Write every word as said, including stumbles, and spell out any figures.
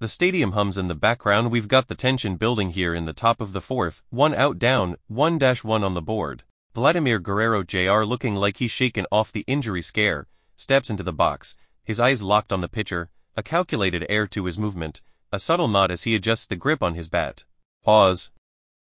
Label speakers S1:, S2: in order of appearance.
S1: The stadium hums in the background. We've got the tension building here in the top of the fourth, one out down, one dash one on the board. Vladimir Guerrero Junior looking like he's shaken off the injury scare, steps into the box, his eyes locked on the pitcher, a calculated air to his movement, a subtle nod as he adjusts the grip on his bat. Pause.